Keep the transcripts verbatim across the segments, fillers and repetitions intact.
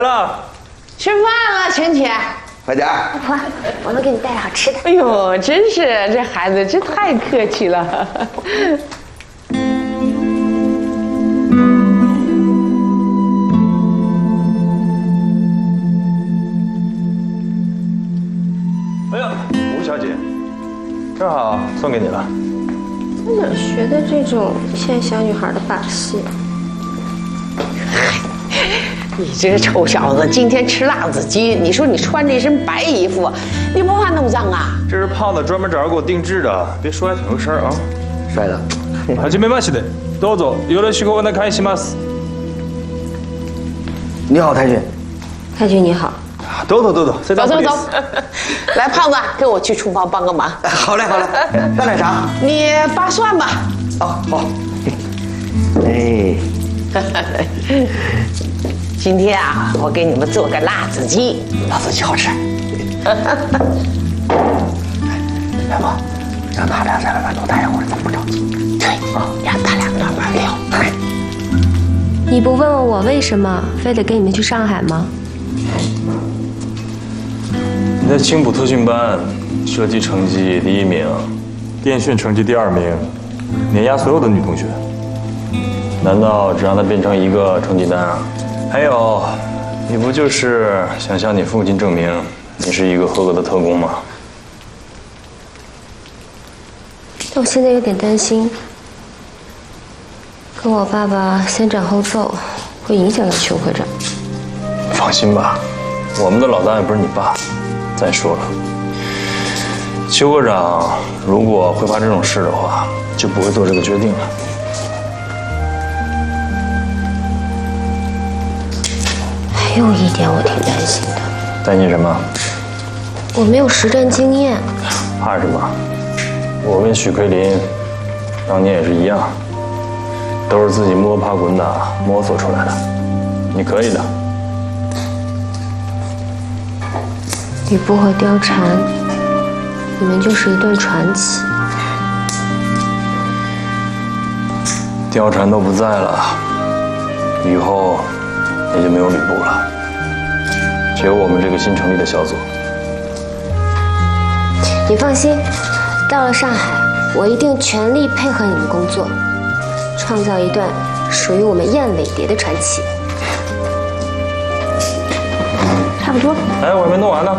了， 吃饭了，晨晨， 快点！ 婆，我们给你带点好吃的。 哎呦，真是这孩子真太客气了。 哎呀，吴小姐，正好送给你了。 在哪学的这种骗小女孩的把戏？ 你这个臭小子，今天吃辣子鸡，你说你穿这身白衣服，你不怕弄脏啊？ 这是胖子专门找人给我定制的，别说还挺有事儿啊。 帅的， はじめまして。どうぞよろしくお願いします。 你好，太君。 太君你好。 走走走走， 走走走。来，胖子，跟我去厨房帮个忙。 好嘞好嘞，干点啥？ 你扒蒜吧。 好好。哎。 今天啊，我给你们做个辣子鸡， 辣子鸡好吃。来吧，让他俩在外面多待一会儿，咱不着急。 对啊，让他俩慢慢聊。 你不问问我为什么非得跟你们去上海吗？ 你在青浦特训班射击成绩第一名，电讯成绩第二名，碾压所有的女同学。难道只让她变成一个成绩单啊？还有，你不就是想向你父亲证明你是一个合格的特工吗？ 但我现在有点担心，跟我爸爸先斩后奏，会影响到邱科长。 放心吧，我们的老大也不是你爸。再说了，邱科长如果会怕这种事的话，就不会做这个决定了。 还有一点我挺担心的。 担心什么？ 我没有实战经验。 怕什么？我跟许奎林当年也是一样，都是自己摸爬滚打摸索出来的。你可以的。 吕布和貂蝉，你们就是一段传奇。 貂蝉都不在了，以后也就没有吕布了，只有我们这个新成立的小组。 你放心，到了上海，我一定全力配合你们工作，创造一段属于我们燕尾蝶的传奇。差不多。 哎，我还没弄完呢。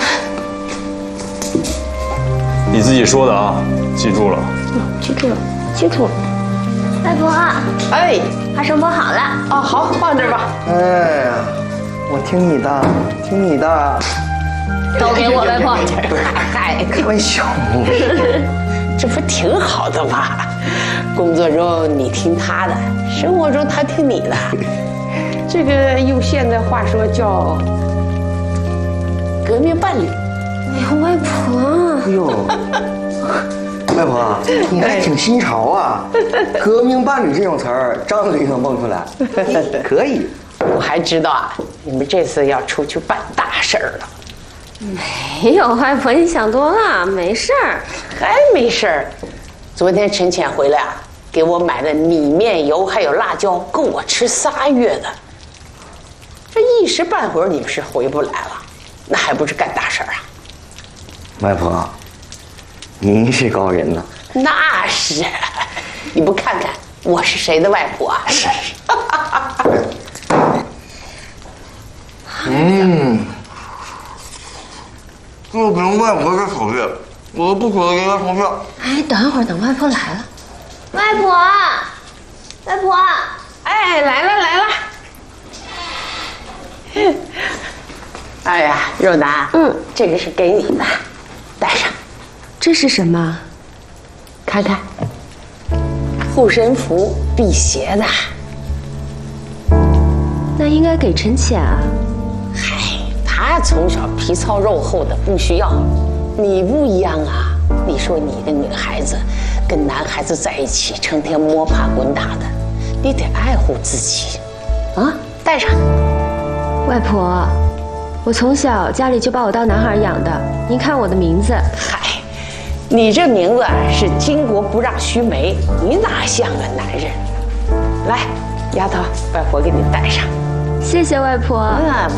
你自己说的啊，记住了。 嗯，记住了，记住了。外婆， 哎， 花生剥好了。 哦，好，放这儿吧。 哎呀，我听你的，听你的。 都给我，外婆。 嗨， 开玩笑， 这不挺好的吗？工作中你听他的，生活中他听你的。这个用现代话说叫革命伴侣。 哎呦，外婆。 哎呦，外婆，你还挺新潮啊！革命伴侣这种词儿，张嘴就能蹦出来，可以。 我还知道啊，你们这次要出去办大事儿了。 没有，外婆，你想多了，没事儿。 还没事儿。昨天陈浅回来啊，给我买的米面油还有辣椒，够我吃仨月的。这一时半会儿你们是回不来了，那还不是干大事儿啊？ 外婆，您是高人呐。 那是，你不看看我是谁的外婆啊？是是。 嗯，就凭外婆这口味，我不可能赢她投票。 哎，等一会儿，等外婆来了。外婆，外婆， 哎，来了来了。哎呀，肉楠，嗯，这个是给你的，带上。 这是什么？ 看看，护身符、辟邪的。 那应该给陈浅啊。 嗨，他从小皮糙肉厚的，不需要。你不一样啊！你说你一个女孩子，跟男孩子在一起，成天摸爬滚打的，你得爱护自己，啊，带上。 外婆，我从小家里就把我当男孩养的。您看我的名字。 嗨，你这名字是巾帼不让须眉，你哪像个男人？来，丫头，外婆给你带上。 谢谢外婆。 啊，